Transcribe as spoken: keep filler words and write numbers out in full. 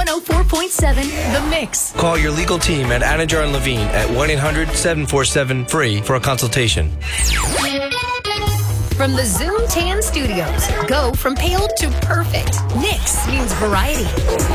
one oh four point seven The Mix. Call your legal team at Anajar and Levine at one eight hundred seven four seven free for a consultation. From the Zoom Tan Studios, go from pale to perfect. Nix means variety.